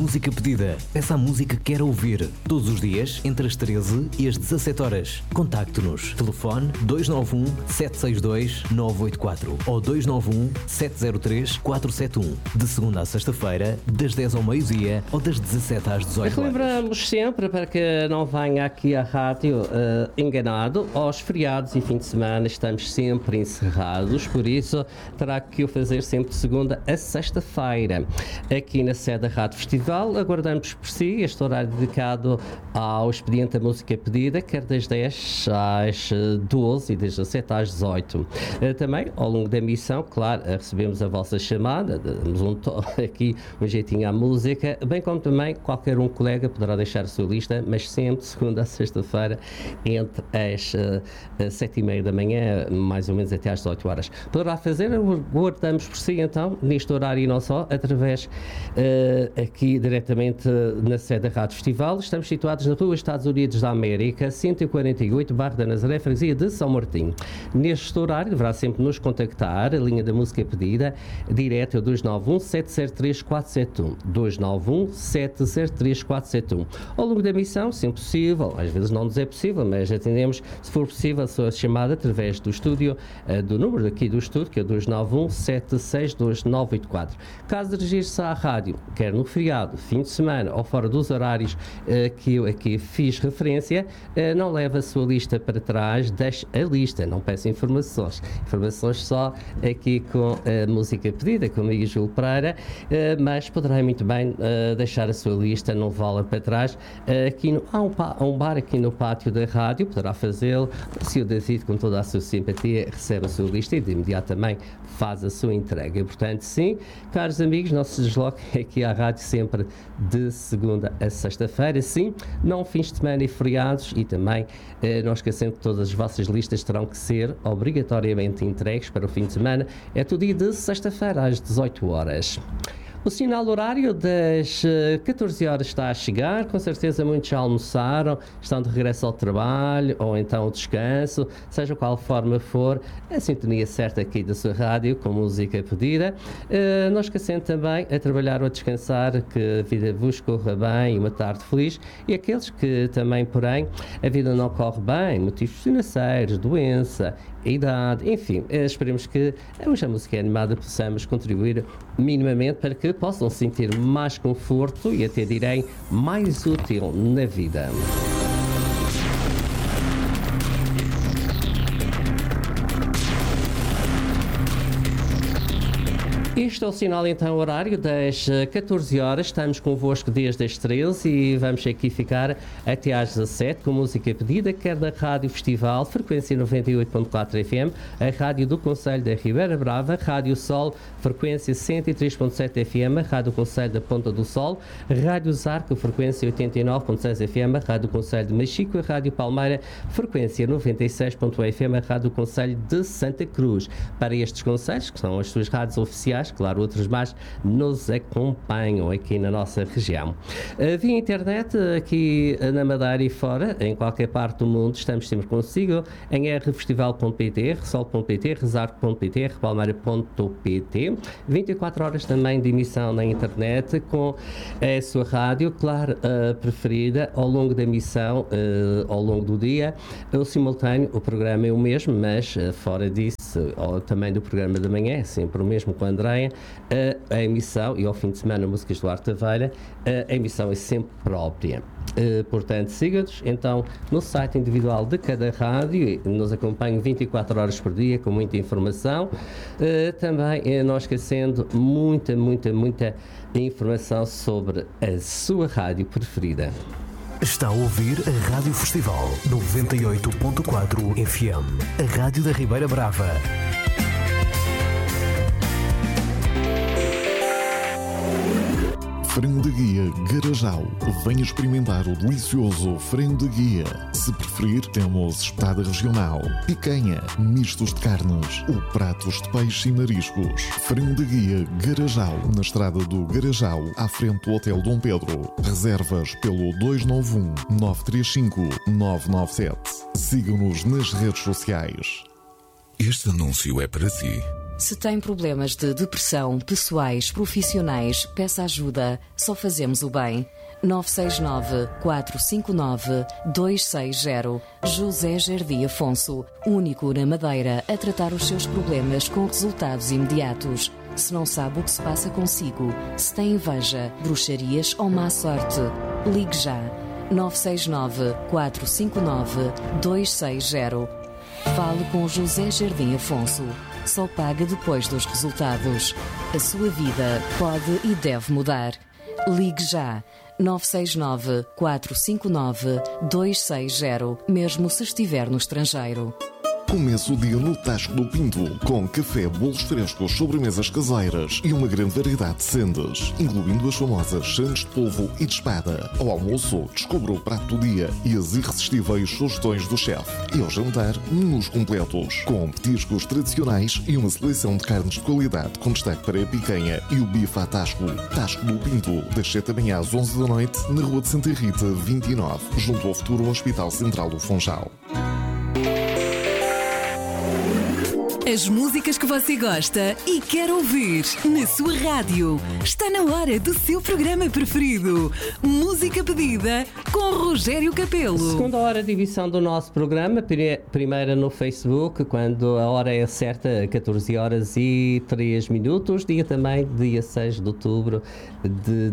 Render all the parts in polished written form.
música pedida. Peça a música que quer ouvir. Todos os dias, entre as 13 e as 17 horas. Contacte-nos. Telefone 291 762 984 ou 291 703 471. De segunda à sexta-feira, das 10 ao meio-dia ou das 17 às 18 horas. Lembramos sempre, para que não venha aqui à rádio enganado, aos feriados e fim de semana estamos sempre encerrados, por isso terá que o fazer sempre de segunda a sexta-feira. Aqui na sede da Rádio Festival, aguardamos por si este horário dedicado ao expediente da música pedida, quer das 10 às 12 e das 17 às 18. Também, ao longo da emissão, claro, recebemos a vossa chamada, damos aqui um jeitinho à música, bem como também qualquer colega poderá deixar a sua lista, mas sempre de segunda a sexta-feira, entre as 7h30 da manhã, mais ou menos até às 18 horas. Poderá fazer, aguardamos por si então, neste horário e não só, através aqui diretamente na sede da Rádio Festival. Estamos situados na Rua Estados Unidos da América, 148, Bairro da Nazaré, freguesia de São Martinho. Neste horário deverá sempre nos contactar, a linha da música pedida, direto é o 291 703 471, 291 703 471. Ao longo da emissão, se possível, às vezes não nos é possível, mas atendemos, se for possível, a sua chamada através do estúdio, do número aqui do estúdio, que é o 291 762 984. Caso dirigir-se à rádio, quer no feriado, fim de semana ou fora dos horários que eu aqui fiz referência, não leve a sua lista para trás, deixe a lista, não peça informações só aqui com a música pedida, comigo Júlio Pereira, mas poderá muito bem deixar a sua lista, não vá para trás. Aqui há um bar aqui no pátio da rádio, poderá fazê-lo. Se o David, com toda a sua simpatia, recebe a sua lista e de imediato também faz a sua entrega. Portanto, sim, caros amigos, não se desloquem aqui à rádio sempre de segunda a sexta-feira, sim, não fins de semana e feriados, e também não esquecendo que todas as vossas listas terão que ser obrigatoriamente entregues para o fim de semana, é todo dia de sexta-feira às 18 horas. O sinal horário das 14 horas está a chegar, com certeza muitos já almoçaram, estão de regresso ao trabalho ou então ao descanso, seja qual forma for, a sintonia certa aqui da sua rádio, com música pedida. Não esquecendo também a trabalhar ou a descansar, que a vida vos corra bem e uma tarde feliz, e aqueles que também, porém, a vida não corre bem, motivos financeiros, doença, idade, enfim, esperemos que hoje a música animada possamos contribuir minimamente para que possam sentir mais conforto e até direi mais útil na vida. Este é o sinal então horário das 14 horas, estamos convosco desde as 13 e vamos aqui ficar até às 17 com música pedida, quer da Rádio Festival, frequência 98.4 FM, a Rádio do Concelho da Ribeira Brava, Rádio Sol, frequência 103.7 FM, a Rádio Concelho da Ponta do Sol, Rádio Zarco, frequência 89.6 FM, a Rádio Concelho de Machico, a Rádio Palmeira, frequência 96.1 FM, a Rádio Concelho de Santa Cruz. Para estes concelhos, que são as suas rádios oficiais, claro, outros mais nos acompanham aqui na nossa região. Via internet, aqui na Madeira e fora, em qualquer parte do mundo, estamos sempre consigo em rfestival.pt, resol.pt, resarco.pt, repalmeira.pt, 24 horas também de emissão na internet com a sua rádio, claro, preferida, ao longo da emissão, ao longo do dia, o simultâneo, o programa é o mesmo, mas fora disso, ou também do programa da manhã, é sempre o mesmo com a Andréia, a emissão, e ao fim de semana Músicas do Arte Taveira, a emissão é sempre própria. Portanto, siga-nos então no site individual de cada rádio, nos acompanhe 24 horas por dia com muita informação, também não esquecendo muita informação sobre a sua rádio preferida. Está a ouvir a Rádio Festival 98.4 FM, a rádio da Ribeira Brava. Frango de Guia Garajal. Venha experimentar o delicioso frango de guia. Se preferir, temos espetada regional, picanha, mistos de carnes ou pratos de peixe e mariscos. Frango de Guia Garajal, na estrada do Garajal, à frente do Hotel Dom Pedro. Reservas pelo 291 935 997. Sigam-nos nas redes sociais. Este anúncio é para si. Se tem problemas de depressão, pessoais, profissionais, peça ajuda. Só fazemos o bem. 969-459-260. José Jardim Afonso, único na Madeira a tratar os seus problemas com resultados imediatos. Se não sabe o que se passa consigo, se tem inveja, bruxarias ou má sorte, ligue já. 969-459-260. Fale com José Jardim Afonso. Só paga depois dos resultados. A sua vida pode e deve mudar. Ligue já. 969-459-260, mesmo se estiver no estrangeiro. Comece o dia no Tasco do Pinto, com café, bolos frescos, sobremesas caseiras e uma grande variedade de sendas, incluindo as famosas sandes de polvo e de espada. Ao almoço, descubra o prato do dia e as irresistíveis sugestões do chefe. E ao jantar, menus completos, com petiscos tradicionais e uma seleção de carnes de qualidade, com destaque para a picanha e o bife à Tasco. Tasco do Pinto, das 7 da manhã às 11 da noite, na Rua de Santa Rita, 29, junto ao futuro Hospital Central do Funchal. As músicas que você gosta e quer ouvir na sua rádio. Está na hora do seu programa preferido. Música pedida com Rogério Capelo. Segunda hora de edição do nosso programa, primeira no Facebook, quando a hora é certa, 14 horas e 3 minutos. Dia também, dia 6 de outubro de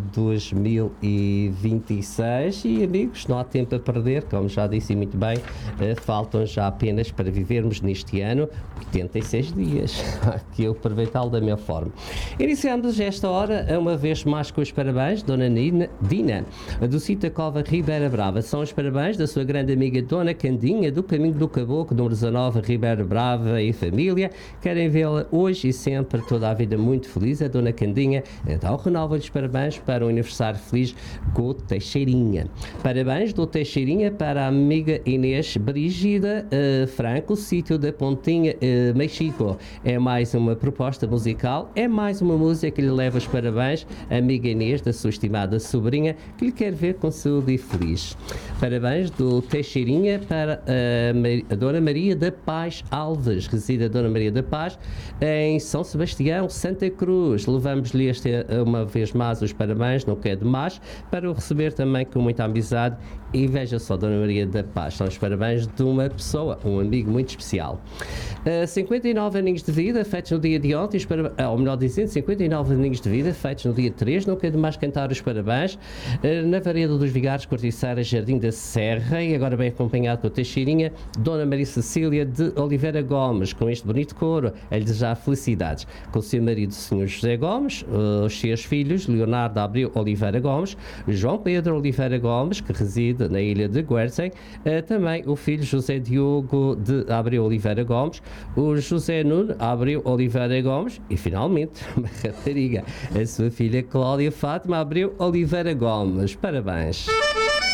2026. E amigos, não há tempo a perder, como já disse muito bem, faltam já apenas para vivermos neste ano 86 dias, que eu aproveitá-lo da minha forma. Iniciamos esta hora, uma vez mais, com os parabéns, Dona Dina, do Sítio Cova Ribeira Brava. São os parabéns da sua grande amiga Dona Candinha, do Caminho do Caboclo, número 19, Ribeira Brava e família. Querem vê-la hoje e sempre, toda a vida muito feliz, a Dona Candinha. Então, renova os parabéns para o aniversário feliz com o Teixeirinha. Parabéns do Teixeirinha para a amiga Inês Brígida Franco, Sítio da Pontinha, Mexico. É mais uma proposta musical, é mais uma música que lhe leva os parabéns, a amiga Inês, da sua estimada sobrinha, que lhe quer ver com saúde e feliz. Parabéns do Teixeirinha para a Dona Maria da Paz Alves, reside a Dona Maria da Paz em São Sebastião, Santa Cruz. Levamos-lhe uma vez mais os parabéns, não quer demais, para o receber também com muita amizade. E veja só, Dona Maria da Paz, são os parabéns de uma pessoa, um amigo muito especial. 59 aninhos de vida, feitos no dia de ontem, ou melhor dizendo, 59 aninhos de vida, feitos no dia 3, não quer demais cantar os parabéns, na Vareda dos Vigares, Corticeira, Jardim da Serra, e agora bem acompanhado pela Teixeirinha, Dona Maria Cecília de Oliveira Gomes, com este bonito coro, a lhe desejar felicidades. Com o seu marido, Sr. José Gomes, os seus filhos, Leonardo Abreu Oliveira Gomes, João Pedro Oliveira Gomes, que reside na ilha de Guernsey, também o filho José Diogo de Abreu Oliveira Gomes, o José Nuno Abreu Oliveira Gomes e, finalmente, uma rapariga, a sua filha Cláudia Fátima Abreu Oliveira Gomes. Parabéns!